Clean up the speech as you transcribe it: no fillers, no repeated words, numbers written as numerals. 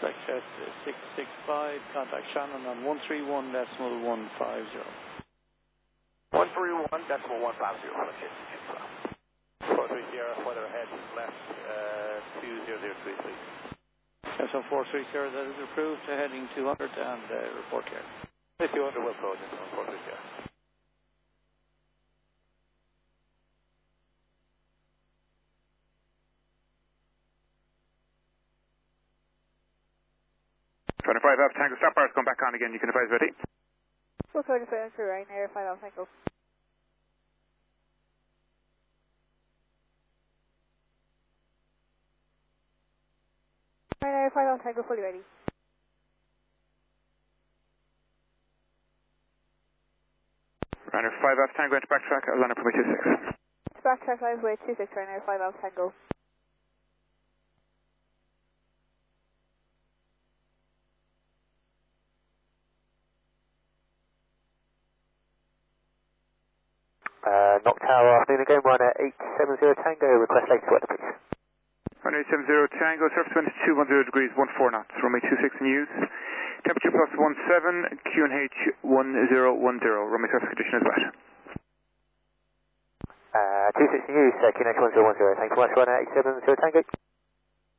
Jet 665, contact Shannon on 131.150. 131.150, okay. 43 Sierra, weather ahead, left 2003, please. So 43 Sierra, that is approved to heading 200 and report here. 200 will close in 43 Sierra. Five Alpha Tango, stop bars, come back on again, you can advise ready. 445 for Ryanair, 5 Alpha Tango. Ryanair, 5 Alpha Tango, fully ready. Ryanair 5 Alpha Tango, enter backtrack, line up for 26. Backtrack live way 26, Ryanair, 5 Alpha Tango. Knock Tower, afternoon again, Ryanair 870 Tango, request latest weather please. Ryanair 870 Tango, surface wind 210 degrees, 14 knots, runway 26 in use. Temperature plus 17, QNH 1010, runway surface condition is wet. 26 in use, QNH 1010, thanks so much, Ryanair 870 Tango.